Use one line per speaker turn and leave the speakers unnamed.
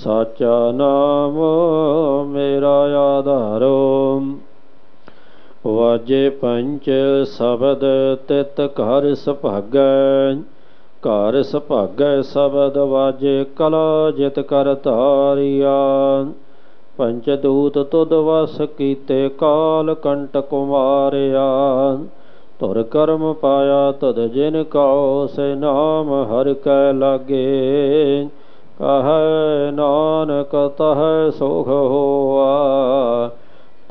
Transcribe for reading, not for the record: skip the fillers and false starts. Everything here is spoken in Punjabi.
ਸਾਚਾ ਨਾਮ ਮੇਰਾ ਆਧਾਰੋ। ਵਾਜੇ ਪੰਚ ਸ਼ਬਦ ਤਿਤ ਘਰ ਸੁਭਾਗੈ, ਘਰ ਸੁਭਾਗੈ ਸ਼ਬਦ ਵਾਜੇ ਕਲਾ ਜਿਤ ਕਰ ਧਾਰਿਆ। ਪੰਚ ਦੂਤ ਤੁਧ ਵਸ ਕੀਤੇ ਕਾਲ ਕੰਟਕ ਮਾਰਿਆ। ਧੁਰ ਕਰਮ ਪਾਇਆ ਤਦ ਜਿਨ ਕਉ ਸੇ ਨਾਮ ਹਰਿ ਕੈ ਲਾਗੇ। ਕਹੈ ਨਾਨਕ ਤਹ ਸੁਖ ਹੋਆ,